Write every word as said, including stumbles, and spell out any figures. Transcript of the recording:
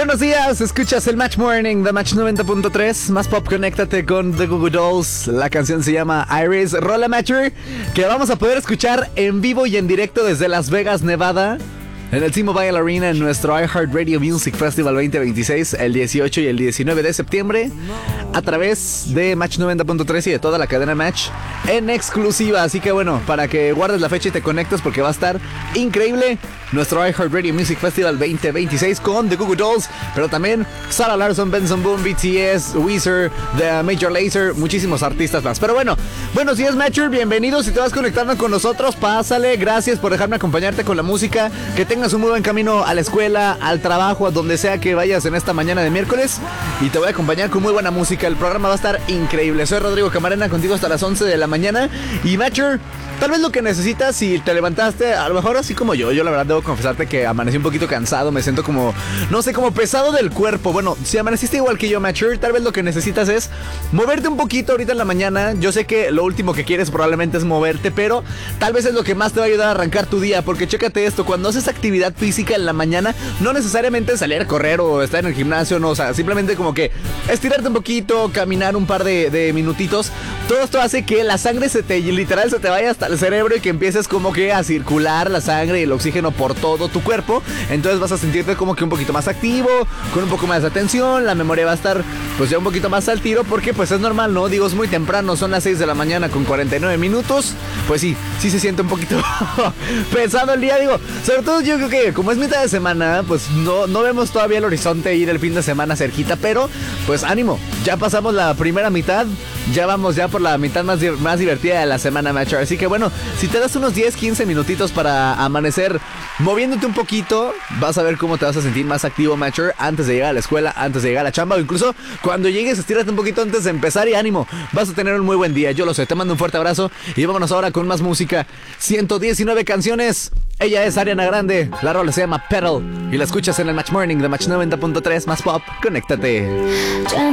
Buenos días, escuchas el Match Morning de Match noventa punto tres. Más pop, conéctate con The Goo Goo Dolls. La canción se llama Iris. Rola Matcher, que vamos a poder escuchar en vivo y en directo desde Las Vegas, Nevada, en el T-Mobile Arena, en nuestro iHeartRadio Music Festival veinte veintiséis, el dieciocho y el diecinueve de septiembre, a través de Match noventa punto tres y de toda la cadena Match en exclusiva. Así que bueno, para que guardes la fecha y te conectes, porque va a estar increíble nuestro iHeartRadio Music Festival veinte veintiséis con The Goo Goo Dolls, pero también Sarah Larsson, Benson Boone, B T S, Weezer, The Major Lazer, muchísimos artistas más. Pero bueno, buenos días Matcher, bienvenidos. Si te vas conectando con nosotros, pásale, gracias por dejarme acompañarte con la música. Que tengas un muy buen camino a la escuela, al trabajo, a donde sea que vayas en esta mañana de miércoles, y te voy a acompañar con muy buena música. El programa va a estar increíble. Soy Rodrigo Camarena, contigo hasta las once de la mañana. Y Matcher, tal vez lo que necesitas, si te levantaste, a lo mejor así como yo, yo la verdad debo confesarte que amanecí un poquito cansado, me siento como, no sé, como pesado del cuerpo. Bueno, si amaneciste igual que yo, Matcher, tal vez lo que necesitas es moverte un poquito ahorita en la mañana. Yo sé que lo último que quieres probablemente es moverte, pero tal vez es lo que más te va a ayudar a arrancar tu día, porque chécate esto, cuando haces actividad física en la mañana, no necesariamente salir a correr o estar en el gimnasio, no, o sea, simplemente como que estirarte un poquito, caminar un par de, de minutitos, todo esto hace que la sangre se te, literal, se te vaya hasta el cerebro y que empieces como que a circular la sangre y el oxígeno por todo tu cuerpo. Entonces vas a sentirte como que un poquito más activo, con un poco más de atención, la memoria va a estar pues ya un poquito más al tiro, porque pues es normal, ¿no? Digo, es muy temprano, son las seis de la mañana con cuarenta y nueve minutos. Pues sí, sí se siente un poquito pesado el día, digo, sobre todo yo creo que como es mitad de semana, pues no, no vemos todavía el horizonte y del fin de semana cerquita, pero pues ánimo, ya pasamos la primera mitad, ya vamos ya por la mitad más, más divertida de la semana, Matcher. Así que bueno, si te das unos diez, quince minutitos para amanecer moviéndote un poquito, vas a ver cómo te vas a sentir más activo, Matcher, antes de llegar a la escuela, antes de llegar a la chamba, o incluso cuando llegues, estírate un poquito antes de empezar y ánimo, vas a tener un muy buen día, yo lo sé. Te mando un fuerte abrazo y vámonos ahora con más música. ciento diecinueve canciones. Ella es Ariana Grande, la rola se llama Pedal y la escuchas en el Match Morning de Match noventa punto tres. Más pop, conéctate. Ya